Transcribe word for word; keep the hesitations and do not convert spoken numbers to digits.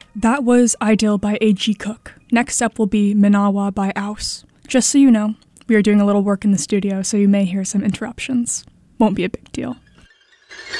That was Ideal by A G Cook. Next up will be Minawa by Aus. Just so you know, we are doing a little work in the studio, so you may hear some interruptions. Won't be a big deal.